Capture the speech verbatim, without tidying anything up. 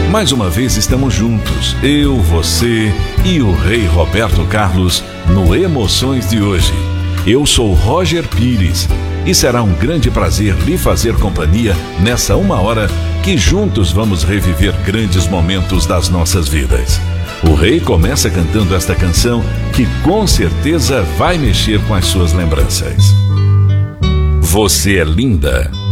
Mais uma vez estamos juntos, eu, você e o Rei Roberto Carlos, no Emoções de hoje. Eu sou Roger Pires e será um grande prazer lhe fazer companhia nessa uma hora que juntos vamos reviver grandes momentos das nossas vidas. O Rei começa cantando esta canção que com certeza vai mexer com as suas lembranças. Você é linda.